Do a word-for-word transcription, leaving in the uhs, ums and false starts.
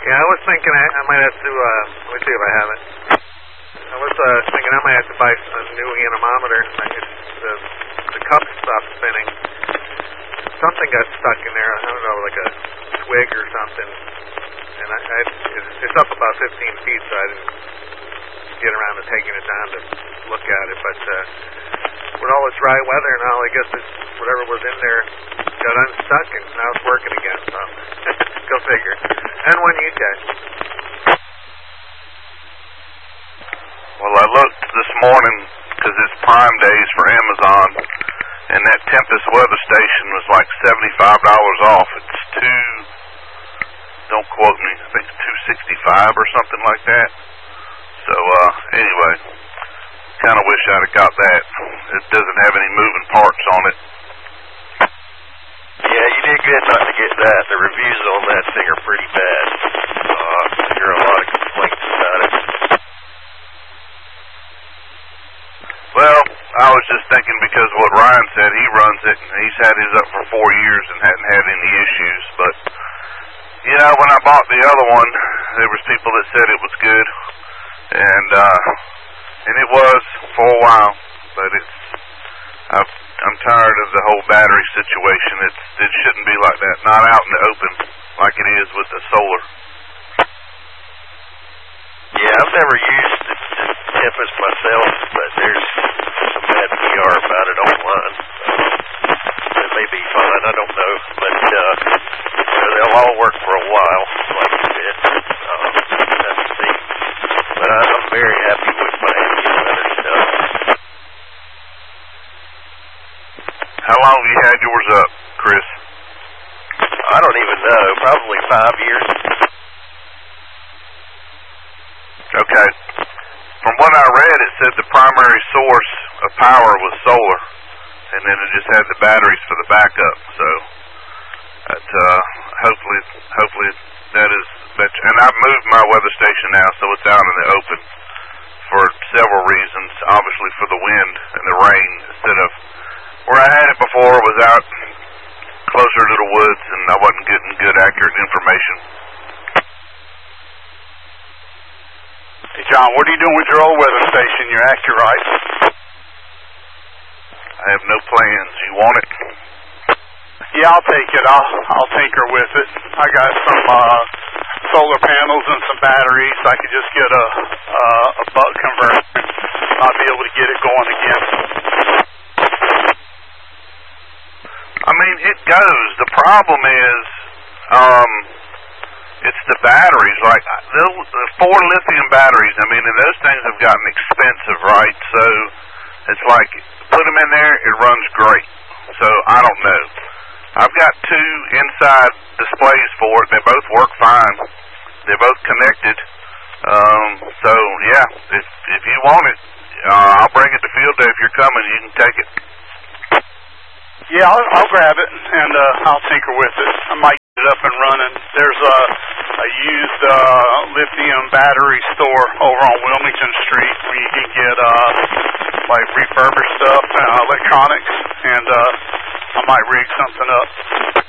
Yeah, I was thinking I, I might have to, uh, let me see if I have it. I was uh, thinking I might have to buy a new anemometer. It's, the, the cup stopped spinning. Something got stuck in there. I don't know, like a twig or something. And I, I, it's, it's up about fifteen feet, so I didn't get around to taking it down to look at it. But uh, with all the dry weather and all, I guess it's, whatever was in there got unstuck, and now it's working again. So go figure. And one you guys. Well, I looked this morning because it's Prime Days for Amazon, and that Tempest weather station was like seventy-five dollars off. It's two, don't quote me, I think it's two sixty-five or something like that. So, uh, anyway, kind of wish I'd have got that. It doesn't have any moving parts on it. Yeah, you did good not to get that. The reviews on that thing are pretty bad. Uh, I hear a lot of complaints about it. Well, I was just thinking because what Ryan said, he runs it, and he's had his up for four years and hadn't had any issues. But, you know, when I bought the other one, there was people that said it was good. And, uh, and it was for a while. But it's, I've, I'm tired of the whole battery situation. It's, it shouldn't be like that. Not out in the open like it is with the solar. Yeah, I've never used the Tempest myself, but there's some bad P R about it online. Uh, it may be fine, I don't know, but uh, they'll all work for a while, like you said. Uh, have to see. But I, I'm very happy with my other stuff. How long have you had yours up, Chris? I don't even know. Probably five years. Okay. From what I read, it said the primary source of power was solar, and then it just had the batteries for the backup. So, that, uh, hopefully, hopefully that is better. And I've moved my weather station now, so it's out in the open for several reasons. Obviously, for the wind and the rain, instead of where I had it before was out closer to the woods, and I wasn't getting good, accurate information. Hey, John, what are you doing with your old weather station, your Accurite? I have no plans. You want it? Yeah, I'll take it. I'll I'll tinker with it. I got some uh, solar panels and some batteries. I could just get a uh, a buck converter. I'll be able to get it going again. I mean, it goes. The problem is, um, it's the batteries. Like the, the four lithium batteries. I mean, and those things have gotten expensive, right? So it's like put them in there, it runs great. So I don't know. I've got two inside displays for it. They both work fine. They're both connected. Um, so yeah, if if you want it, uh, I'll bring it to field day. If you're coming, you can take it. Yeah, I'll, I'll grab it and uh, I'll tinker with it. I might get it up and running. There's a, a used uh, lithium battery store over on Wilmington Street where you can get uh, like refurbished stuff, uh, electronics, and uh, I might rig something up.